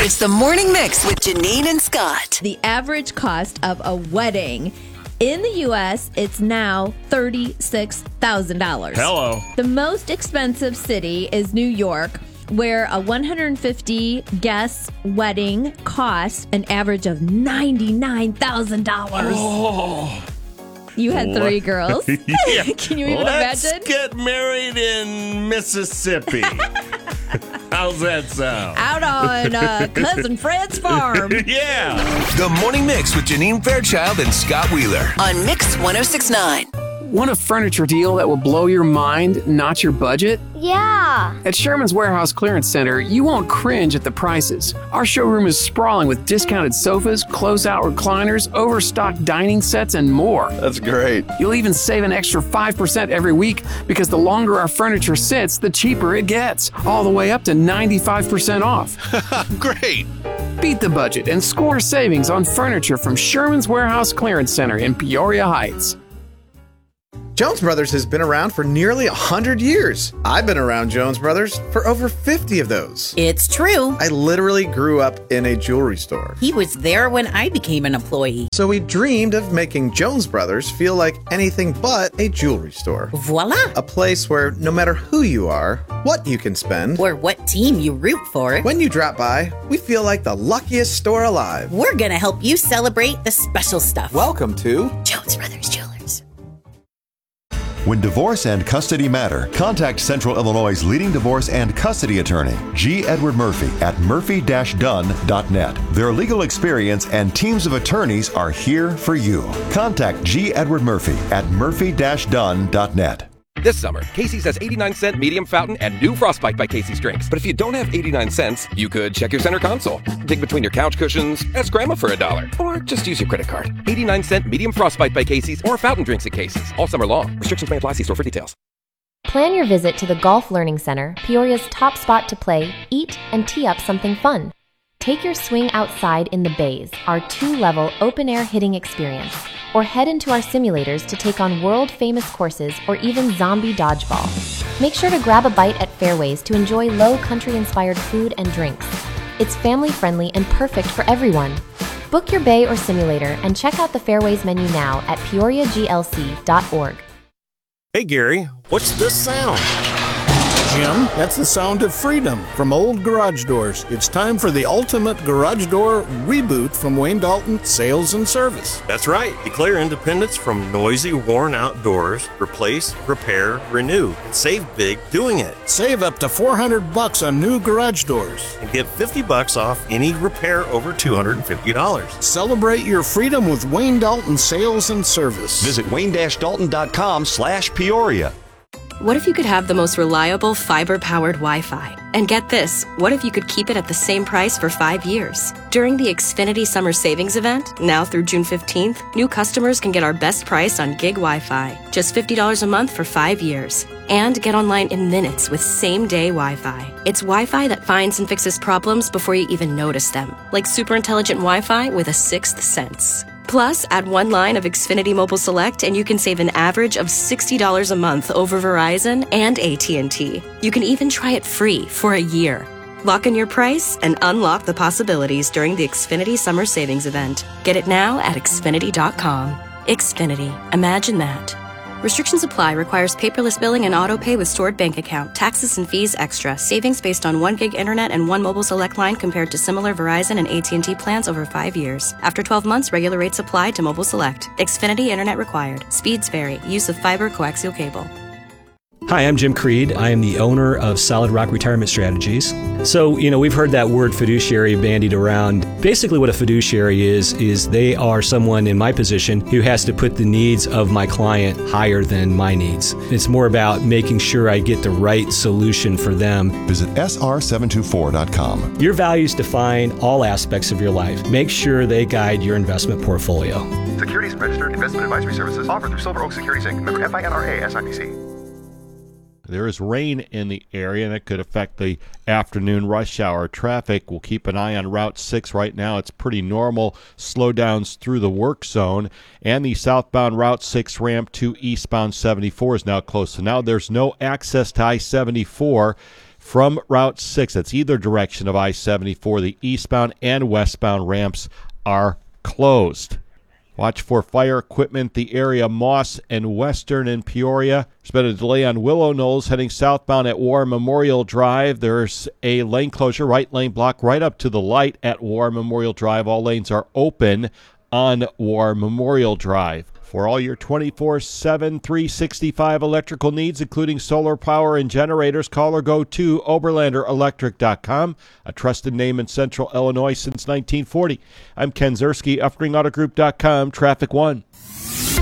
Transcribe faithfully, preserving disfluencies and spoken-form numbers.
It's the Morning Mix with Janine and Scott. The average cost of a wedding in the U S, it's now thirty-six thousand dollars. Hello. The most expensive city is New York, where a one hundred fifty guest wedding costs an average of ninety-nine thousand dollars. Oh. You had three girls. Yeah. Can you even Let's imagine? get married in Mississippi. How's that sound? Out on uh, Cousin Fred's farm. Yeah. The Morning Mix with Janine Fairchild and Scott Wheeler. On Mix ten sixty-nine. Want a furniture deal that will blow your mind, not your budget? Yeah. At Sherman's Warehouse Clearance Center, you won't cringe at the prices. Our showroom is sprawling with discounted sofas, close-out recliners, overstocked dining sets, and more. That's great. You'll even save an extra five percent every week because the longer our furniture sits, the cheaper it gets. All the way up to ninety-five percent off. Great. Beat the budget and score savings on furniture from Sherman's Warehouse Clearance Center in Peoria Heights. Jones Brothers has been around for nearly one hundred years. I've been around Jones Brothers for over fifty of those. It's true. I literally grew up in a jewelry store. He was there when I became an employee. So we dreamed of making Jones Brothers feel like anything but a jewelry store. Voila! A place where no matter who you are, what you can spend, or what team you root for, when you drop by, we feel like the luckiest store alive. We're gonna help you celebrate the special stuff. Welcome to Jones Brothers Jewelers. When divorce and custody matter, contact Central Illinois' leading divorce and custody attorney, G. Edward Murphy, at murphy dash dunn dot net. Their legal experience and teams of attorneys are here for you. Contact G. Edward Murphy at murphy dash dunn dot net. This summer, Casey's has eighty-nine cent medium fountain and new Frostbite by Casey's drinks. But if you don't have eighty-nine cents, you could check your center console, dig between your couch cushions, ask Grandma for a dollar, or just use your credit card. eighty-nine cent medium Frostbite by Casey's or fountain drinks at Casey's all summer long. Restrictions may apply. See store for details. Plan your visit to the Golf Learning Center, Peoria's top spot to play, eat, and tee up something fun. Take your swing outside in the bays, our two-level open-air hitting experience, or head into our simulators to take on world-famous courses or even zombie dodgeball. Make sure to grab a bite at Fairways to enjoy low country-inspired food and drinks. It's family-friendly and perfect for everyone. Book your bay or simulator and check out the Fairways menu now at peoria g l c dot org. Hey Gary, what's this sound? Jim, that's the sound of freedom from Old Garage Doors. It's time for the ultimate garage door reboot from Wayne Dalton Sales and Service. That's right. Declare independence from noisy, worn-out doors. Replace, repair, renew. And save big doing it. Save up to four hundred bucks on new garage doors. And get fifty bucks off any repair over two hundred fifty dollars. Celebrate your freedom with Wayne Dalton Sales and Service. Visit wayne dash dalton dot com slash Peoria. What if you could have the most reliable fiber-powered Wi-Fi? And get this, what if you could keep it at the same price for five years? During the Xfinity Summer Savings Event, now through June fifteenth, new customers can get our best price on gig Wi-Fi, just fifty dollars a month for five years. And get online in minutes with same-day Wi-Fi. It's Wi-Fi that finds and fixes problems before you even notice them, like super intelligent Wi-Fi with a sixth sense. Plus, add one line of Xfinity Mobile Select and you can save an average of sixty dollars a month over Verizon and A T and T. You can even try it free for a year. Lock in your price and unlock the possibilities during the Xfinity Summer Savings Event. Get it now at xfinity dot com. Xfinity. Imagine that. Restrictions apply. Requires paperless billing and auto pay with stored bank account. Taxes and fees extra. Savings based on one gig internet and one mobile select line compared to similar Verizon and A T and T plans over five years. After twelve months, regular rates apply to mobile select. Xfinity internet required. Speeds vary. Use of fiber coaxial cable. Hi, I'm Jim Creed. I am the owner of Solid Rock Retirement Strategies. So, you know, we've heard that word fiduciary bandied around. Basically what a fiduciary is, is they are someone in my position who has to put the needs of my client higher than my needs. It's more about making sure I get the right solution for them. Visit S R seven two four dot com. Your values define all aspects of your life. Make sure they guide your investment portfolio. Securities registered investment advisory services offered through Silver Oak Securities Incorporated. Member F I N R A S I P C. There is rain in the area, and it could affect the afternoon rush hour traffic. We'll keep an eye on Route six right now. It's pretty normal slowdowns through the work zone, and the southbound Route six ramp to eastbound seventy-four is now closed. So now there's no access to I seventy-four from Route six. That's either direction of I seventy-four. The eastbound and westbound ramps are closed. Watch for fire equipment, the area Moss and Western in Peoria. There's been a delay on Willow Knolls heading southbound at War Memorial Drive. There's a lane closure, right lane block, right up to the light at War Memorial Drive. All lanes are open on War Memorial Drive. For all your twenty-four seven, three sixty-five electrical needs, including solar power and generators, call or go to Oberlander Electric dot com, a trusted name in Central Illinois since nineteen forty. I'm Ken Zerski, Uffring Auto Group dot com, Traffic One.